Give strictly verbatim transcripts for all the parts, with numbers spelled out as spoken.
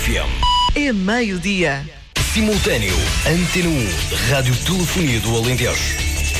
F M. É meio-dia. Simultâneo, Antena um, Rádio Telefonia do Alentejo.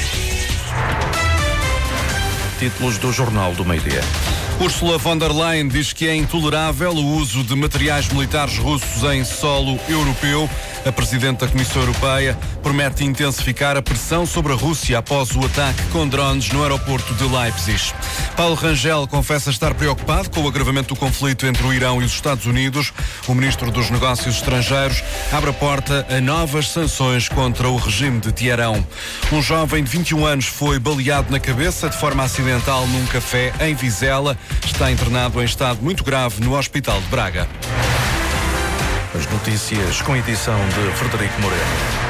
Títulos do Jornal do Meio-Dia. Ursula von der Leyen diz que é intolerável o uso de materiais militares russos em solo europeu. A Presidente da Comissão Europeia promete intensificar a pressão sobre a Rússia após o ataque com drones no aeroporto de Leipzig. Paulo Rangel confessa estar preocupado com o agravamento do conflito entre o Irão e os Estados Unidos. O Ministro dos Negócios Estrangeiros abre a porta a novas sanções contra o regime de Teherão. Um jovem de vinte e um anos foi baleado na cabeça de forma acidental num café em Vizela. Está internado em estado muito grave no Hospital de Braga. As notícias com edição de Frederico Moreno.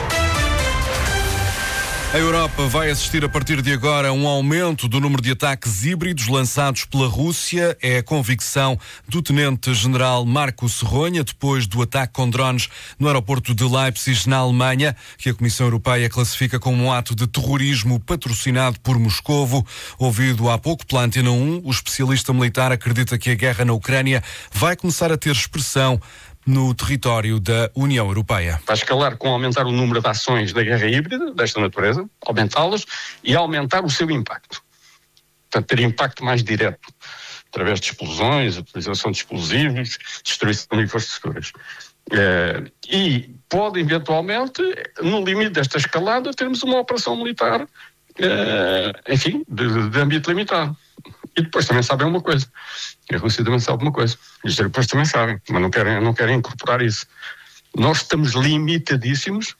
A Europa vai assistir a partir de agora a um aumento do número de ataques híbridos lançados pela Rússia. É a convicção do Tenente-General Marco Serronha, depois do ataque com drones no aeroporto de Leipzig, na Alemanha, que a Comissão Europeia classifica como um ato de terrorismo patrocinado por Moscovo. Ouvido há pouco pela Antena um, o especialista militar acredita que a guerra na Ucrânia vai começar a ter expressão no território da União Europeia. Vai escalar com aumentar o número de ações da guerra híbrida, desta natureza, aumentá-las e aumentar o seu impacto. Portanto, ter impacto mais direto, através de explosões, utilização de explosivos, destruição de infraestruturas. É, e pode, eventualmente, no limite desta escalada, termos uma operação militar, é, enfim, de, de âmbito limitado. E depois também sabem uma coisa. A Rússia também sabe uma coisa. Os europeus também sabem, mas não querem, não querem incorporar isso. Nós estamos limitadíssimos,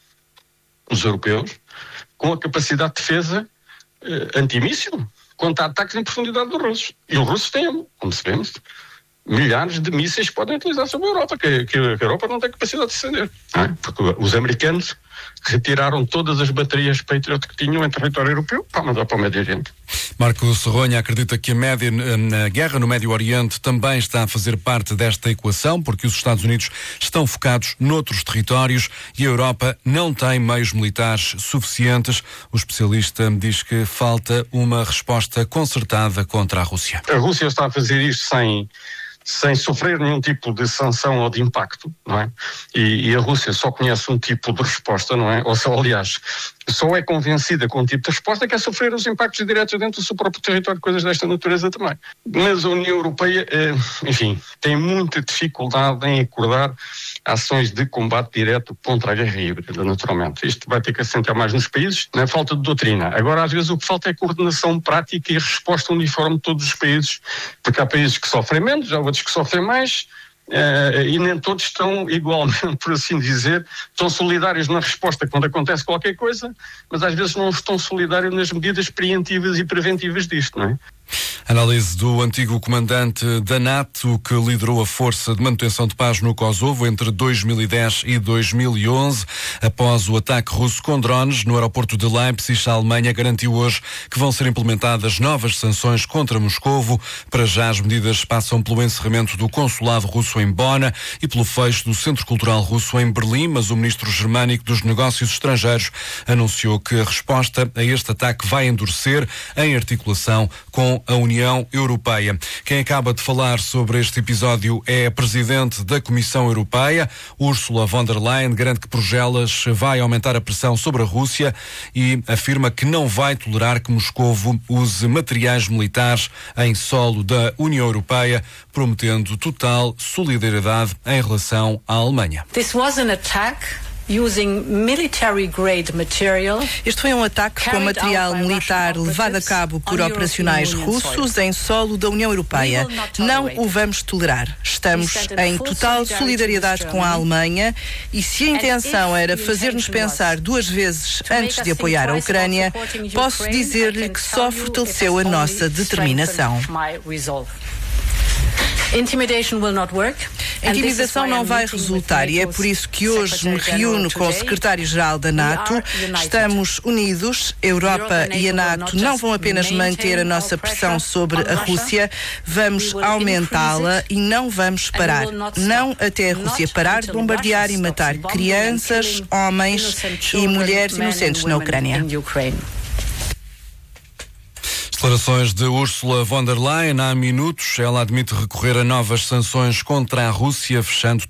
os europeus, com a capacidade de defesa eh, antimíssil contra ataques em profundidade dos russos. E os russos têm, como sabemos, milhares de mísseis que podem utilizar sobre a Europa, que, que a Europa não tem capacidade de defender. Não é? Porque os americanos retiraram todas as baterias Patriot que tinham em território europeu para mandar para o Médio Oriente. Marco Serronha acredita que a, média, a guerra no Médio Oriente também está a fazer parte desta equação, porque os Estados Unidos estão focados noutros territórios e a Europa não tem meios militares suficientes. O especialista diz que falta uma resposta concertada contra a Rússia. A Rússia está a fazer isto sem... sem sofrer nenhum tipo de sanção ou de impacto, não é? E, e a Rússia só conhece um tipo de resposta, não é? Ou só, aliás, só é convencida com um tipo de resposta que é sofrer os impactos diretos dentro do seu próprio território, coisas desta natureza também. Mas a União Europeia, enfim, tem muita dificuldade em acordar ações de combate direto contra a guerra híbrida, naturalmente. Isto vai ter que assentar mais nos países, na falta de doutrina. Agora, às vezes, o que falta é coordenação prática e resposta uniforme de todos os países, porque há países que sofrem menos, há outros que sofrem mais, uh, e nem todos estão igualmente, por assim dizer, estão solidários na resposta quando acontece qualquer coisa, mas às vezes não estão solidários nas medidas preventivas e preventivas disto, não é? Análise do antigo comandante da NATO, que liderou a Força de Manutenção de Paz no Kosovo entre dois mil e dez e dois mil e onze. Após o ataque russo com drones no aeroporto de Leipzig, a Alemanha garantiu hoje que vão ser implementadas novas sanções contra Moscovo. Para já, as medidas passam pelo encerramento do consulado russo em Bona e pelo fecho do Centro Cultural Russo em Berlim, mas o ministro germânico dos Negócios Estrangeiros anunciou que a resposta a este ataque vai endurecer em articulação com a União Europeia. Quem acaba de falar sobre este episódio é a Presidente da Comissão Europeia, Ursula von der Leyen, garante que Bruxelas vai aumentar a pressão sobre a Rússia e afirma que não vai tolerar que Moscovo use materiais militares em solo da União Europeia, prometendo total solidariedade em relação à Alemanha. This was an attack using military grade material. Este foi um ataque com material militar levado a cabo por operacionais russos em solo da União Europeia. Não o vamos tolerar. Estamos em total solidariedade com a Alemanha e se a intenção era fazer-nos pensar duas vezes antes de apoiar a Ucrânia, posso dizer-lhe que só fortaleceu a nossa determinação. A intimidação não vai resultar e é por isso que hoje me reúno com o secretário-geral da NATO. Estamos unidos, a Europa e a NATO não vão apenas manter a nossa pressão sobre a Rússia, vamos aumentá-la e não vamos parar. Não até a Rússia parar de bombardear e matar crianças, homens e mulheres inocentes na Ucrânia. Declarações de Ursula von der Leyen há minutos. Ela admite recorrer a novas sanções contra a Rússia, fechando